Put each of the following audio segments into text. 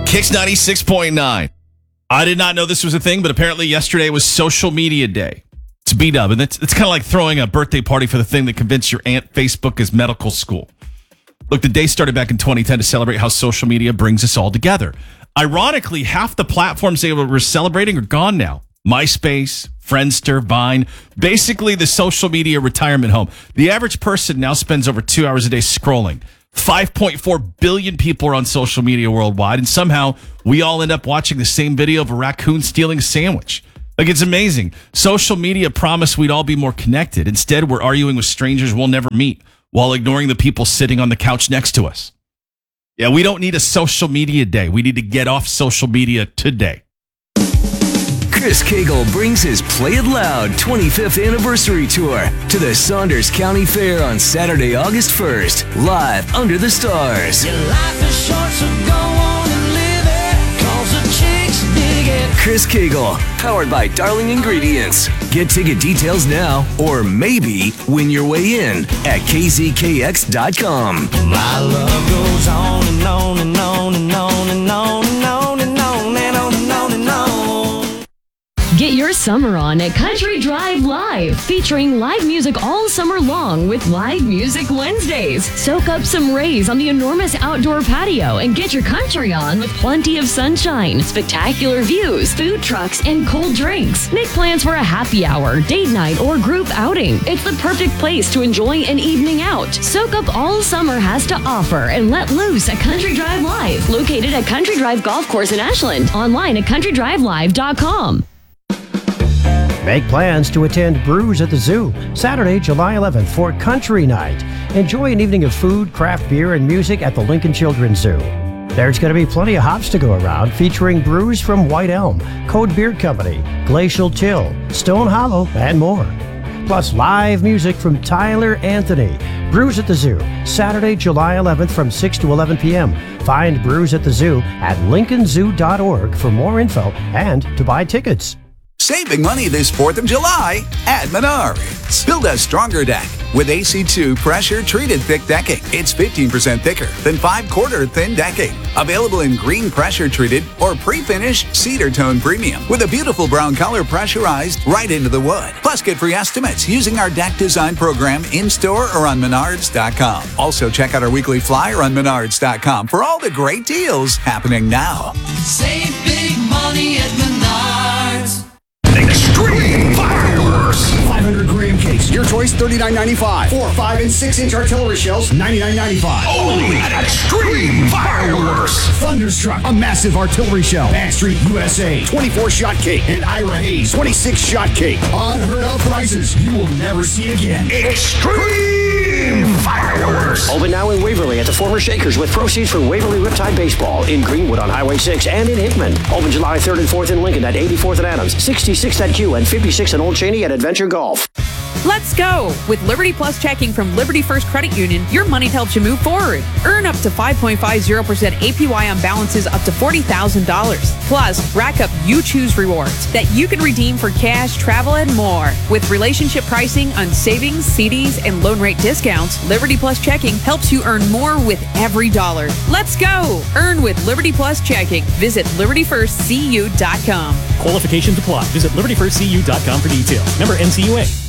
Kicks 96.9. I did not know this was a thing, but apparently yesterday was Social Media Day. It's B-Dub, and it's kind of like throwing a birthday party for the thing that convinced your aunt Facebook is medical school. Look, the day started back in 2010 to celebrate how social media brings us all together. Ironically, half the platforms they were celebrating are gone now. MySpace, Friendster, Vine, basically the social media retirement home. The average person now spends over 2 hours a day scrolling. 5.4 billion people are on social media worldwide, and somehow we all end up watching the same video of a raccoon stealing a sandwich. Like, it's amazing. Social media promised we'd all be more connected. Instead, we're arguing with strangers we'll never meet while ignoring the people sitting on the couch next to us. Yeah, we don't need a social media day. We need to get off social media today. Chris Cagle brings his Play It Loud 25th anniversary tour to the Saunders County Fair on Saturday, August 1st, live under the stars. Your life is short, so go on and live it, 'cause the chicks dig it. Chris Cagle, powered by Darling Ingredients. Get ticket details now, or maybe win your way in at kzkx.com. My love goes on and on and on and on and on and on and on and on and on and on. Get your summer on at Country Drive Live, featuring live music all summer long with Live Music Wednesdays. Soak up some rays on the enormous outdoor patio and get your country on with plenty of sunshine, spectacular views, food trucks, and cold drinks. Make plans for a happy hour, date night, or group outing. It's the perfect place to enjoy an evening out. Soak up all summer has to offer and let loose at Country Drive Live, located at Country Drive Golf Course in Ashland. Online at countrydrivelive.com. Make plans to attend Brews at the Zoo, Saturday, July 11th for Country Night. Enjoy an evening of food, craft beer, and music at the Lincoln Children's Zoo. There's going to be plenty of hops to go around, featuring brews from White Elm, Code Beer Company, Glacial Chill, Stone Hollow, and more. Plus live music from Tyler Anthony. Brews at the Zoo, Saturday, July 11th from 6 to 11 p.m. Find Brews at the Zoo at lincolnzoo.org for more info and to buy tickets. Saving money this 4th of July at Menards. Build a stronger deck with AC2 pressure-treated thick decking. It's 15% thicker than 5/4 thin decking. Available in green pressure-treated or pre-finished cedar tone premium with a beautiful brown color pressurized right into the wood. Plus, get free estimates using our deck design program in-store or on Menards.com. Also, check out our weekly flyer on Menards.com for all the great deals happening now. Save big money at Menards. Extreme Fireworks! 500 gram case. Your choice, $39.95. 4, 5, and 6-inch artillery shells, $99.95. Only at Extreme Fireworks! Thunderstruck, a massive artillery shell. Bad Street, USA, 24-shot cake. And Ira Hayes, 26-shot cake. Unheard of prices you will never see again. Extreme Fireworks! Open now in Waverly at the former Shakers with proceeds from Waverly Riptide Baseball in Greenwood on Highway 6 and in Hickman. Open July 3rd and 4th in Lincoln at 84th and Adams, 66th at Q, and 56th and Old Cheney at Adventure Golf. Let's go! With Liberty Plus checking from Liberty First Credit Union, your money helps you move forward. Earn up to 5.50% APY on balances up to $40,000. Plus, rack up You Choose rewards that you can redeem for cash, travel, and more. With relationship pricing on savings, CDs, and loan rate discounts, Liberty Plus checking helps you earn more with every dollar. Let's go! Earn with Liberty Plus checking. Visit LibertyFirstCU.com. Qualifications apply. Visit LibertyFirstCU.com for details. Member NCUA.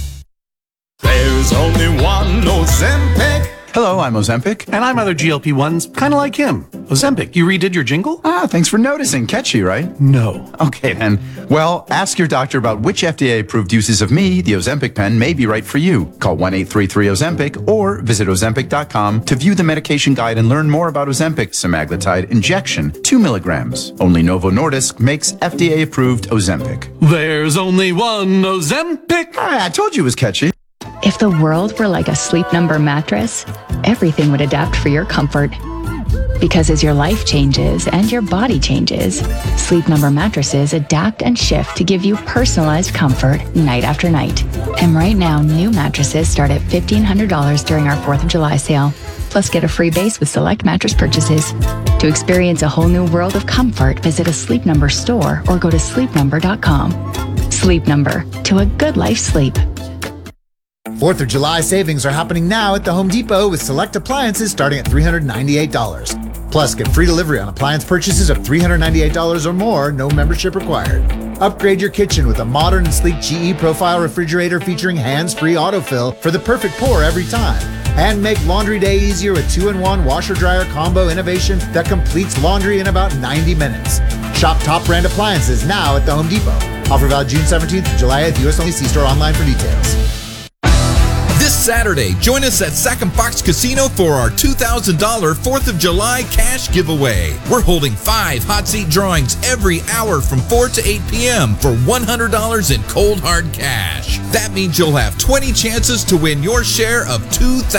There's only one Ozempic. Hello, I'm Ozempic. And I'm other GLP-1s, kind of like him. Ozempic, you redid your jingle? Ah, thanks for noticing. Catchy, right? No. Okay, then. Well, ask your doctor about which FDA-approved uses of me, the Ozempic pen, may be right for you. Call 1-833-OZEMPIC or visit Ozempic.com to view the medication guide and learn more about Ozempic semaglutide injection, 2 milligrams. Only Novo Nordisk makes FDA-approved Ozempic. There's only one Ozempic. I told you it was catchy. If the world were like a Sleep Number mattress, everything would adapt for your comfort. Because as your life changes and your body changes, Sleep Number mattresses adapt and shift to give you personalized comfort night after night. And right now, new mattresses start at $1,500 during our 4th of July sale. Plus, get a free base with select mattress purchases. To experience a whole new world of comfort, visit a Sleep Number store or go to sleepnumber.com. Sleep Number, to a good life sleep. 4th of July savings are happening now at the Home Depot with select appliances starting at $398. Plus, get free delivery on appliance purchases of $398 or more, no membership required. Upgrade your kitchen with a modern and sleek GE Profile refrigerator featuring hands-free autofill for the perfect pour every time. And make laundry day easier with 2-in-1 washer-dryer combo innovation that completes laundry in about 90 minutes. Shop top brand appliances now at the Home Depot. Offer valid June 17th to July 8th. U.S. only. See store online for details. This Saturday, join us at Sac and Fox Casino for our $2,000 4th of July cash giveaway. We're holding 5 hot seat drawings every hour from 4 to 8 p.m. for $100 in cold hard cash. That means you'll have 20 chances to win your share of $2,000.